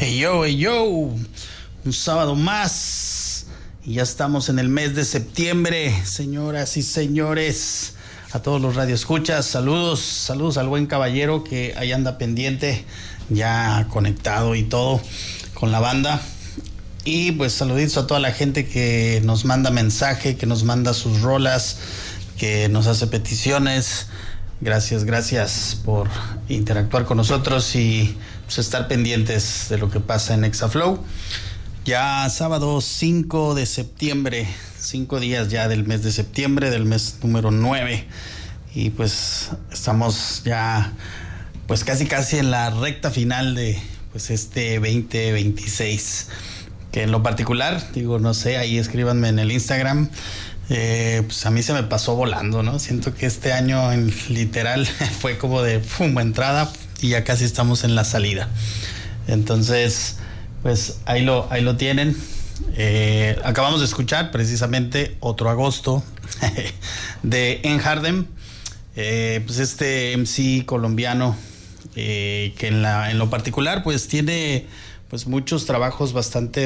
Hey yo, un sábado más y ya estamos en el mes de septiembre, señoras y señores. A todos los radioescuchas, saludos al buen caballero que ahí anda pendiente, ya conectado y todo con la banda. Y pues saluditos a toda la gente que nos manda mensaje, que nos manda sus rolas, que nos hace peticiones. Gracias por interactuar con nosotros y pues estar pendientes de lo que pasa en Exaflow. Ya sábado 5 de septiembre, 5 días ya del mes de septiembre, del mes número 9. Y pues estamos ya pues casi en la recta final de pues este 2026. Que en lo particular, digo, no sé, ahí escríbanme en el Instagram. Pues a mí se me pasó volando, ¿no? Siento que este año en literal fue como de pum, entrada y ya casi estamos en la salida. Entonces, pues ahí lo tienen. Acabamos de escuchar precisamente Otro Agosto de Enhardem. Pues este MC colombiano que en lo particular pues tiene pues muchos trabajos bastante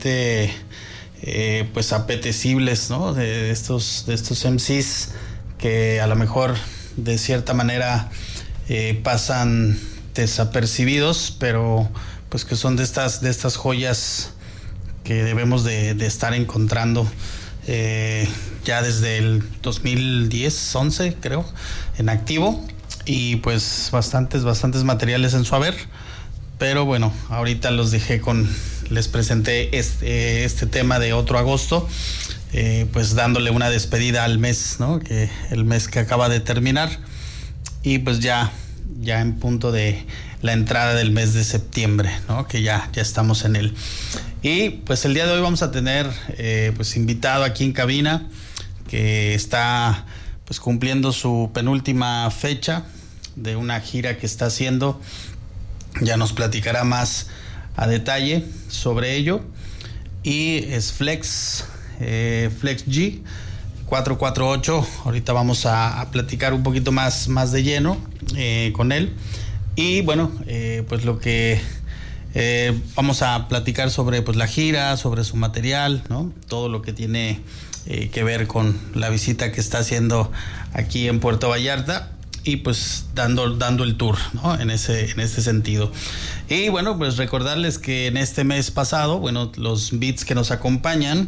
pues apetecibles, ¿no? De estos MCs que a lo mejor de cierta manera pasan desapercibidos, pero pues que son de estas joyas que debemos de estar encontrando ya desde el 2010, 11 creo, en activo, y pues bastantes materiales en su haber. Pero bueno, ahorita les presenté este tema de Otro Agosto, pues dándole una despedida al mes, ¿no? Que el mes que acaba de terminar, y pues ya en punto de la entrada del mes de septiembre, ¿no? Que ya estamos en él. Y pues el día de hoy vamos a tener pues invitado aquí en cabina, que está pues cumpliendo su penúltima fecha de una gira que está haciendo. Ya nos platicará más a detalle sobre ello. Y es Flex G 448. Ahorita vamos a platicar un poquito más de lleno con él. Y bueno, pues lo que vamos a platicar sobre pues la gira, sobre su material, ¿no? Todo lo que tiene que ver con la visita que está haciendo aquí en Puerto Vallarta. Y pues dando el tour, ¿no? En ese sentido. Y bueno, pues recordarles que en este mes pasado, bueno, los beats que nos acompañan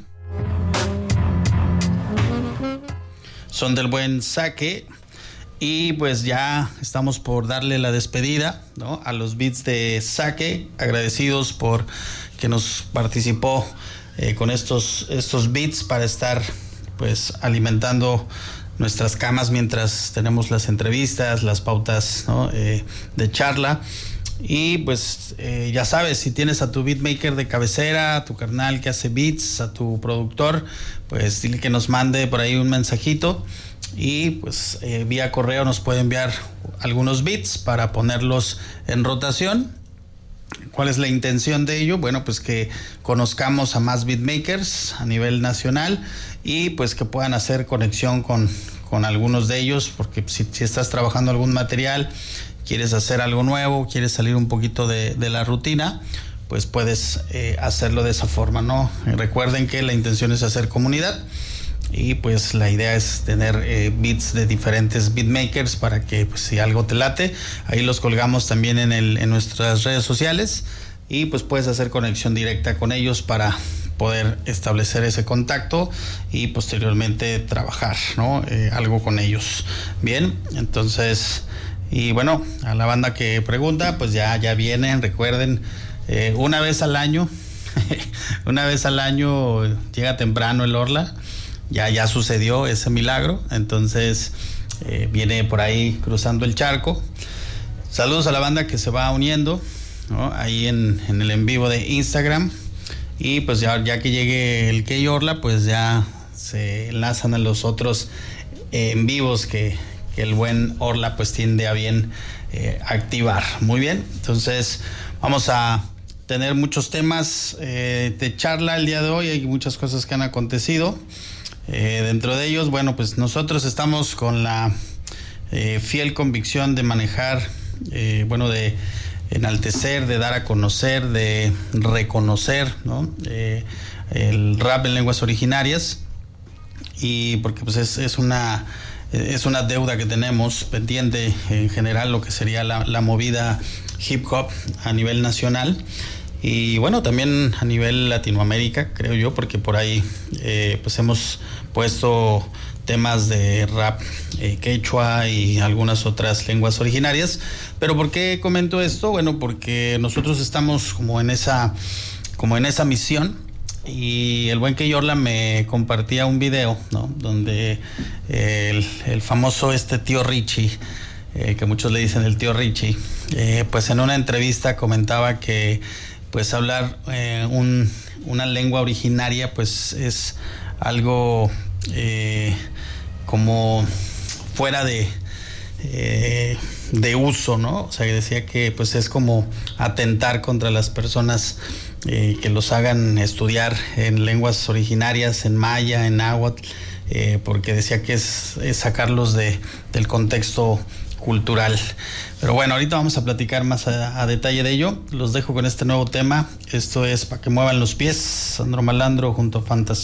son del buen Saque. Y pues ya estamos por darle la despedida, ¿no? A los beats de Saque, agradecidos por que nos participó con estos beats para estar pues alimentando nuestras camas mientras tenemos las entrevistas, las pautas, ¿no? De charla. Y pues ya sabes, si tienes a tu beatmaker de cabecera, a tu carnal que hace beats, a tu productor, pues dile que nos mande por ahí un mensajito y pues vía correo nos puede enviar algunos beats para ponerlos en rotación. ¿Cuál es la intención de ello? Bueno, pues que conozcamos a más beatmakers a nivel nacional y pues que puedan hacer conexión con algunos de ellos, porque si estás trabajando algún material, quieres hacer algo nuevo, quieres salir un poquito de la rutina, pues puedes hacerlo de esa forma, ¿no? Recuerden que la intención es hacer comunidad y pues la idea es tener beats de diferentes beatmakers para que pues, si algo te late, ahí los colgamos también en nuestras redes sociales y pues puedes hacer conexión directa con ellos para poder establecer ese contacto y posteriormente trabajar, ¿no? Algo con ellos. Bien, entonces, y bueno, a la banda que pregunta, pues ya vienen, recuerden, una vez al año llega temprano el Orla. Ya sucedió ese milagro, entonces viene por ahí cruzando el charco. Saludos a la banda que se va uniendo, ¿no? Ahí en el en vivo de Instagram. Y pues ya que llegue el Key Orla, pues ya se enlazan a los otros en vivos que el buen Orla pues tiende a bien activar. Muy bien, entonces vamos a tener muchos temas de charla el día de hoy. Hay muchas cosas que han acontecido. Dentro de ellos, bueno, pues nosotros estamos con la fiel convicción de manejar, de enaltecer, de dar a conocer, de reconocer, ¿no? El rap en lenguas originarias, y porque pues es una deuda que tenemos pendiente en general, lo que sería la movida hip hop a nivel nacional, y bueno, también a nivel Latinoamérica, creo yo, porque por ahí pues hemos puesto temas de rap quechua y algunas otras lenguas originarias. Pero ¿por qué comento esto? Bueno, porque nosotros estamos como en esa misión, y el buen Keyorla me compartía un video, ¿no? Donde el famoso tío Richie, que muchos le dicen el tío Richie, pues en una entrevista comentaba que pues hablar una lengua originaria pues es algo como fuera de uso, ¿no? O sea, que decía que pues es como atentar contra las personas que los hagan estudiar en lenguas originarias, en maya, en náhuatl, porque decía que es sacarlos del contexto cultural. Pero bueno, ahorita vamos a platicar más a detalle de ello. Los dejo con este nuevo tema. Esto es Pa' que muevan los pies, Sandro Malandro junto a Fantasy.